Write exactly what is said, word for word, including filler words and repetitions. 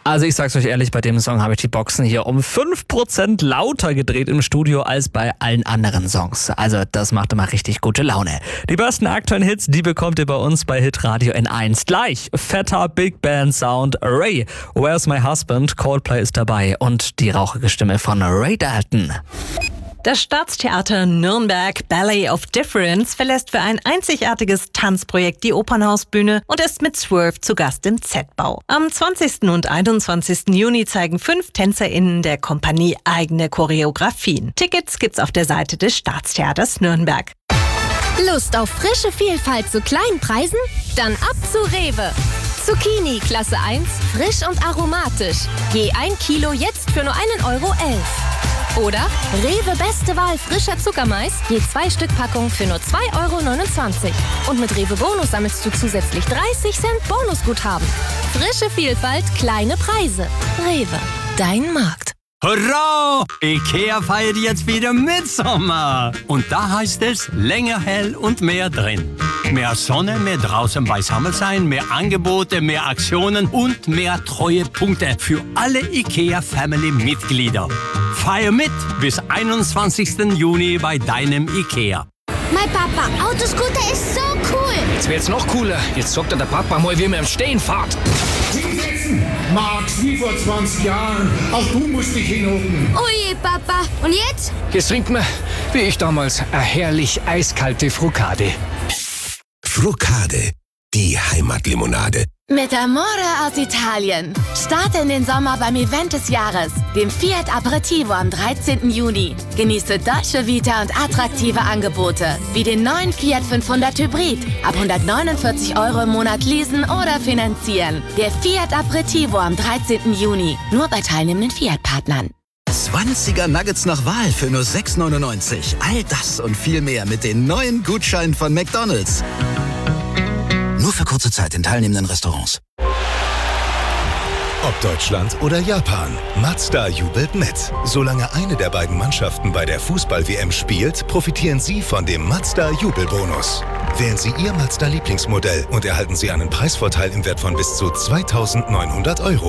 Also ich sag's euch ehrlich, bei dem Song habe ich die Boxen hier um fünf Prozent lauter gedreht im Studio als bei allen anderen Songs. Also das macht immer richtig gute Laune. Die besten aktuellen Hits, die bekommt ihr bei uns bei Hitradio N eins. Gleich fetter Big Band Sound. Ray, Where's My Husband? Coldplay ist dabei und die rauchige Stimme von Ray Dalton. Das Staatstheater Nürnberg Ballet of Difference verlässt für ein einzigartiges Tanzprojekt die Opernhausbühne und ist mit Swerve zu Gast im Z-Bau. Am zwanzigsten und einundzwanzigsten Juni zeigen fünf TänzerInnen der Kompanie eigene Choreografien. Tickets gibt's auf der Seite des Staatstheaters Nürnberg. Lust auf frische Vielfalt zu kleinen Preisen? Dann ab zu Rewe. Zucchini Klasse eins, frisch und aromatisch. Je ein Kilo jetzt für nur einen Euro elf. Oder Rewe Beste Wahl frischer Zuckermais, je zwei Stück Packung für nur zwei Euro neunundzwanzig. Und mit Rewe Bonus sammelst du zusätzlich dreißig Cent Bonusguthaben. Frische Vielfalt, kleine Preise. Rewe, dein Markt. Hurra! IKEA feiert jetzt wieder Mitsommer. Und da heißt es länger hell und mehr drin. Mehr Sonne, mehr draußen beisammen sein, mehr Angebote, mehr Aktionen und mehr Treuepunkte für alle IKEA-Family-Mitglieder. Feier mit bis einundzwanzigsten Juni bei deinem IKEA. Mein Papa, Autoscooter ist so cool. Jetzt wird's noch cooler. Jetzt sagt er der Papa mal, wie man im Stehen fährt. Hinsetzen! Max, wie vor zwanzig Jahren. Auch du musst dich hinhocken. Oh je, Papa. Und jetzt? Jetzt trinkt man, wie ich damals, eine herrlich eiskalte Frucade. Frucade, die Heimatlimonade. Mit Amore aus Italien. Starte in den Sommer beim Event des Jahres, dem Fiat Aperitivo am dreizehnten Juni. Genieße Dolce Vita und attraktive Angebote, wie den neuen Fiat fünfhundert Hybrid. Ab hundertneunundvierzig Euro im Monat leasen oder finanzieren. Der Fiat Aperitivo am dreizehnten Juni. Nur bei teilnehmenden Fiat-Partnern. zwanziger Nuggets nach Wahl für nur sechs neunundneunzig. All das und viel mehr mit den neuen Gutscheinen von McDonald's. Nur für kurze Zeit in teilnehmenden Restaurants. Ob Deutschland oder Japan, Mazda jubelt mit. Solange eine der beiden Mannschaften bei der Fußball-W M spielt, profitieren Sie von dem Mazda Jubelbonus. Wählen Sie Ihr Mazda-Lieblingsmodell und erhalten Sie einen Preisvorteil im Wert von bis zu zweitausendneunhundert Euro.